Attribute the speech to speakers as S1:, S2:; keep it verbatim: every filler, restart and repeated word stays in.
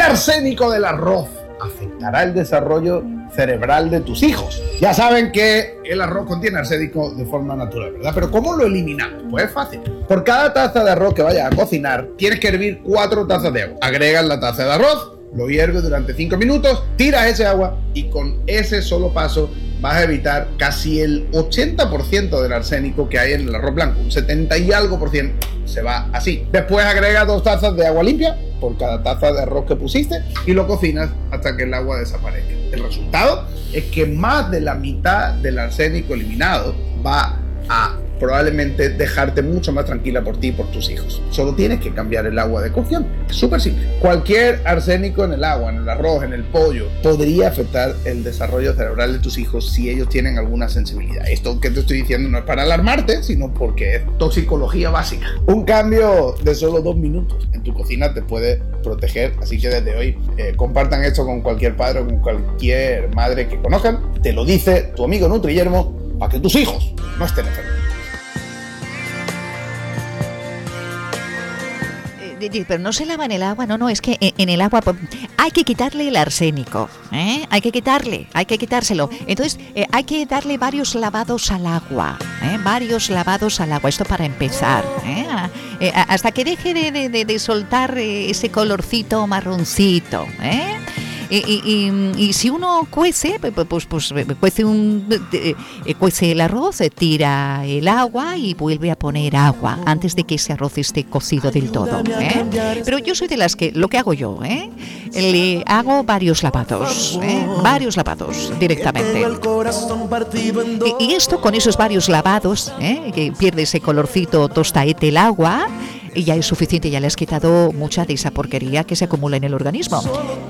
S1: arsénico del arroz afectará el desarrollo cerebral de tus hijos. Ya saben que el arroz contiene arsénico de forma natural, ¿verdad? Pero ¿cómo lo eliminamos? Pues es fácil. Por cada taza de arroz que vayas a cocinar, tienes que hervir cuatro tazas de agua. Agregas la taza de arroz, lo hierves durante cinco minutos, tiras ese agua y con ese solo paso vas a evitar casi el ochenta por ciento del arsénico que hay en el arroz blanco. Un setenta y algo por ciento se va así. Después agrega dos tazas de agua limpia por cada taza de arroz que pusiste y lo cocinas hasta que el agua desaparezca. El resultado es que más de la mitad del arsénico eliminado va a probablemente dejarte mucho más tranquila por ti y por tus hijos. Solo tienes que cambiar el agua de cocción. Es súper simple. Cualquier arsénico en el agua, en el arroz, en el pollo, podría afectar el desarrollo cerebral de tus hijos si ellos tienen alguna sensibilidad. Esto que te estoy diciendo no es para alarmarte, sino porque es toxicología básica. Un cambio de solo dos minutos en tu cocina te puede proteger, así que desde hoy eh, compartan esto con cualquier padre o con cualquier madre que conozcan. Te lo dice tu amigo Nutriyermo para que tus hijos no estén enfermos.
S2: Pero no se lava en el agua, no, no, es que en el agua hay que quitarle el arsénico, ¿eh? Hay que quitarle, hay que quitárselo. Entonces eh, hay que darle varios lavados al agua, ¿eh? Varios lavados al agua, esto para empezar, ¿eh? Eh, hasta que deje de, de, de soltar ese colorcito marroncito, ¿eh? Y, y, y, y si uno cuece, pues, pues, pues cuece, un, eh, cuece el arroz, tira el agua y vuelve a poner agua antes de que ese arroz esté cocido del todo, ¿eh? Pero yo soy de las que, lo que hago yo, ¿eh? Le hago varios lavados, ¿eh? Varios lavados directamente. Y, y esto, con esos varios lavados, ¿eh? Que pierde ese colorcito tostaete el agua, y ya es suficiente, ya le has quitado mucha de esa porquería que se acumula en el organismo.